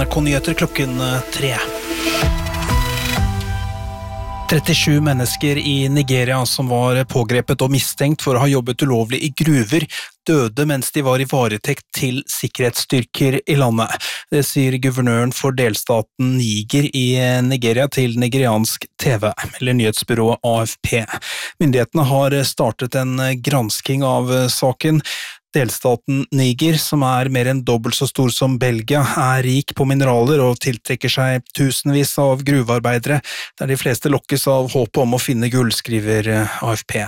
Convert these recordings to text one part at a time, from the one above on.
NRK Nyheter klokken 3. 37 mennesker i Nigeria som var pågrepet og mistenkt for å ha jobbet ulovlig i gruver, døde mens de var i varetekt til sikkerhetsstyrker i landet. Det sier guvernøren for delstaten Niger i Nigeria til nigeriansk TV, eller nyhetsbyrået AFP. Myndighetene har startet en gransking av saken. Delstaten Niger, som mer enn dobbelt så stor som Belgia, rik på mineraler og tiltrekker seg tusenvis av gruvearbeidere, der de fleste lokkes av håpet om å finne gull, skriver AFP.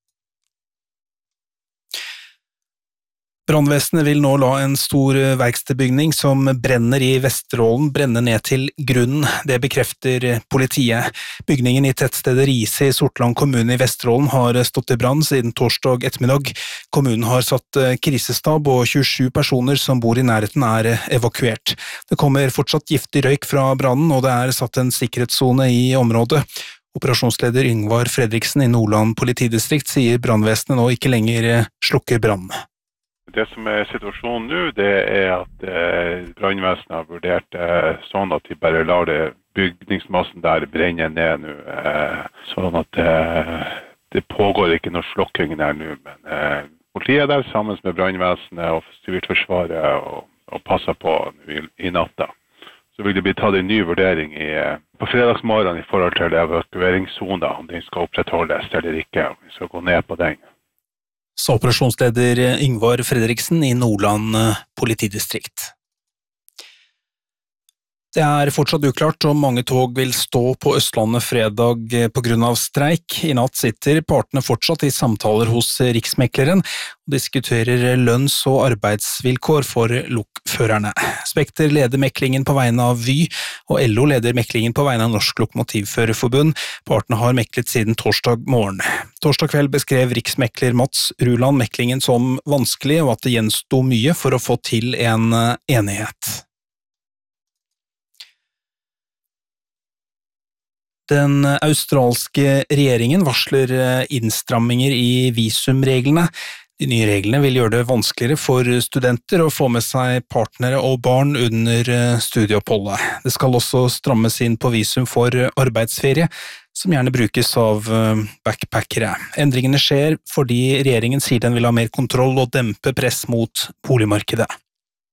Brannvesenet vil nå la en stor verkstedbygning som brenner i Vesterålen brenne ned til grunnen. Det bekrefter politiet. Bygningen i tettstedet Rise i Sortland kommune i Vesterålen har stått i brann siden torsdag ettermiddag. Kommunen har satt krisestab, og 27 personer som bor i nærheten evakuert. Det kommer fortsatt giftig røyk fra brannen, og det satt en sikkerhetszone i området. Operasjonsleder Yngvar Fredriksen i Nordland politidistrikt sier brannvesenet nå ikke lenger slukker brann. Det som situasjonen nå, det at brannvesenet har vurdert sånn at de bare lar bygningsmassen der brenne ned nå. Sånn at det pågår ikke noe slokking der nå, men politiet der sammen med brannvesenet og Sivilforsvaret og passer på i natta. Så vil det bli tatt en ny vurdering på fredagsmorgen i forhold til evakueringssonen, om den skal opprettholdes eller ikke, om vi skal gå ned på den. Så operasjonsleder Yngvar Fredriksen i Nordland politidistrikt. Det fortsatt uklart om mange tog vil stå på Østlandet fredag på grunn av streik. I natt sitter partene fortsatt i samtaler hos Riksmekleren og diskuterer lønns- og arbeidsvilkår for lokførerne. Spekter leder meklingen på vegne av Vy, og LO leder meklingen på vegne av Norsk Lokomotivførerforbund. Partene har meklet siden torsdag morgen. Torsdag kveld beskrev riksmekler Mats Ruland meklingen som vanskelig, og at det gjensto mye for å få til en enighet. Den australske regjeringen varsler innstramminger i visumreglene. De nye reglene vil gjøre det vanskeligere for studenter å få med seg partnere og barn under studieoppholdet. Det skal også strammes inn på visum for arbeidsferie, som gjerne brukes av backpackere. Endringene skjer fordi regjeringen sier den vil ha mer kontroll og dempe press mot boligmarkedet.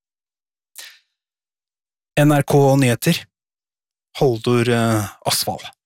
NRK Nyheter, Haldor Asvald.